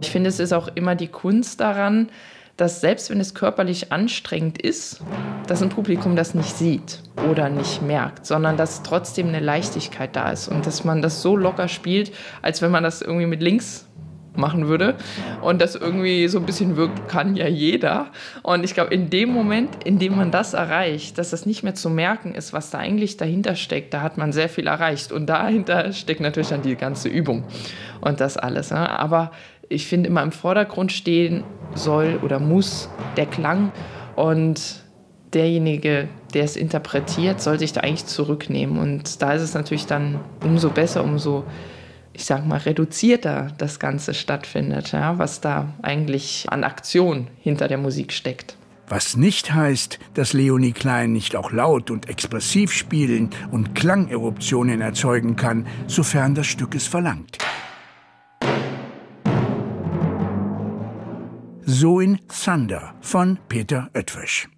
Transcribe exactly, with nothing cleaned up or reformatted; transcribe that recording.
Ich finde, es ist auch immer die Kunst daran, dass selbst wenn es körperlich anstrengend ist, dass ein Publikum das nicht sieht oder nicht merkt, sondern dass trotzdem eine Leichtigkeit da ist und dass man das so locker spielt, als wenn man das irgendwie mit links machen würde und das irgendwie so ein bisschen wirkt, kann ja jeder. Und ich glaube, in dem Moment, in dem man das erreicht, dass das nicht mehr zu merken ist, was da eigentlich dahinter steckt, da hat man sehr viel erreicht. Und dahinter steckt natürlich dann die ganze Übung und das alles. Ne? Aber ich finde, immer im Vordergrund stehen soll oder muss der Klang, und derjenige, der es interpretiert, soll sich da eigentlich zurücknehmen. Und da ist es natürlich dann umso besser, umso, ich sag mal, reduzierter das Ganze stattfindet, ja, was da eigentlich an Aktion hinter der Musik steckt. Was nicht heißt, dass Leonie Klein nicht auch laut und expressiv spielen und Klangeruptionen erzeugen kann, sofern das Stück es verlangt. So in Thunder von Peter Oetwisch.